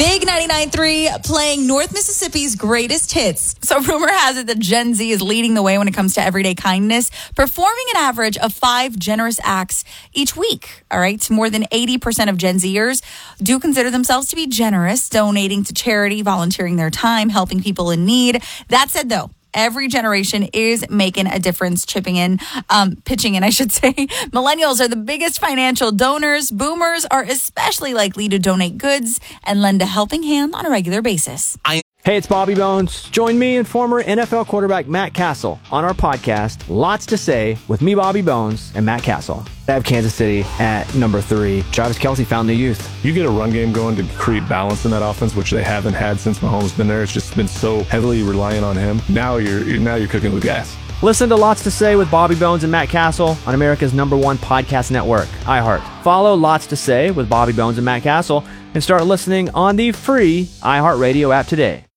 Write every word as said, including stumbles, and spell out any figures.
Big ninety-nine point three playing North Mississippi's greatest hits. So rumor has it that Gen Z is leading the way when it comes to everyday kindness, performing an average of five generous acts each week. All right. More than eighty percent of Gen Zers do consider themselves to be generous, donating to charity, volunteering their time, helping people in need. That said, though, every generation is making a difference, chipping in, um, pitching in, I should say. Millennials are the biggest financial donors. Boomers are especially likely to donate goods and lend a helping hand on a regular basis. Hey, it's Bobby Bones. Join me and former N F L quarterback Matt Castle on our podcast, Lots to Say, with me, Bobby Bones, and Matt Castle. I have Kansas City at number three. Travis Kelce found the youth. You get a run game going to create balance in that offense, which they haven't had since Mahomes been there. It's just been so heavily reliant on him. Now you're now you're cooking with gas. Listen to Lots to Say with Bobby Bones and Matt Castle on America's number one podcast network, iHeart. Follow Lots to Say with Bobby Bones and Matt Castle and start listening on the free iHeartRadio app today.